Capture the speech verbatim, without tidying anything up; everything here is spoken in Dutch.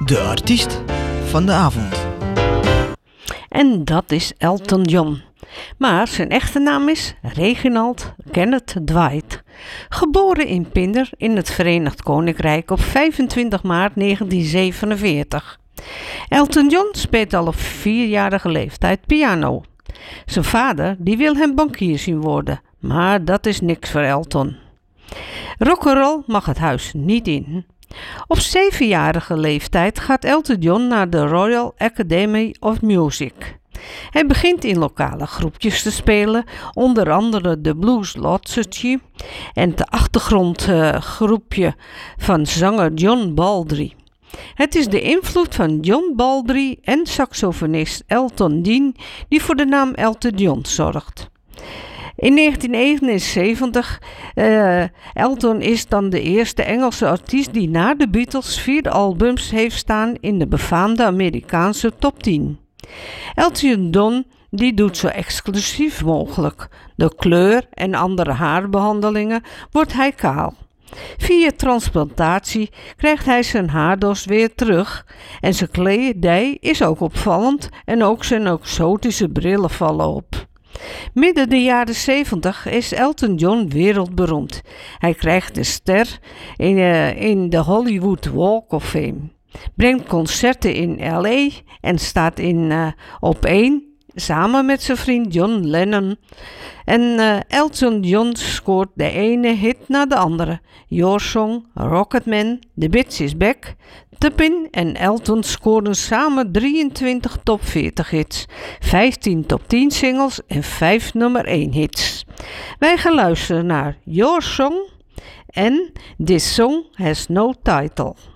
De artiest van de avond. En dat is Elton John. Maar zijn echte naam is Reginald Kenneth Dwight. Geboren in Pinder in het Verenigd Koninkrijk op vijfentwintig maart negentien zevenenveertig. Elton John speelt al op vierjarige leeftijd piano. Zijn vader die wil hem bankier zien worden, maar dat is niks voor Elton. Rock'n'roll mag het huis niet in. Op zevenjarige leeftijd gaat Elton John naar de Royal Academy of Music. Hij begint in lokale groepjes te spelen, onder andere de Blues Lodge en het achtergrondgroepje uh, van zanger John Baldry. Het is de invloed van John Baldry en saxofonist Elton Dean die voor de naam Elton John zorgt. In negentien eenenzeventig, uh, Elton is dan de eerste Engelse artiest die na de Beatles vier albums heeft staan in de befaamde Amerikaanse top tien. Elton John die doet zo exclusief mogelijk. Door kleur en andere haarbehandelingen wordt hij kaal. Via transplantatie krijgt hij zijn haardos weer terug en zijn kledij is ook opvallend en ook zijn exotische brillen vallen op. Midden de jaren zeventig is Elton John wereldberoemd. Hij krijgt een ster in, uh, in de Hollywood Walk of Fame. Brengt concerten in L A en staat in uh, op één samen met zijn vriend John Lennon. En uh, Elton John scoort de ene hit na de andere. Your Song, Rocketman, The Bitch Is Back. Tupin en Elton scoren samen drieëntwintig top veertig hits, vijftien top tien singles en vijf nummer één hits. Wij gaan luisteren naar Your Song en This Song Has No Title.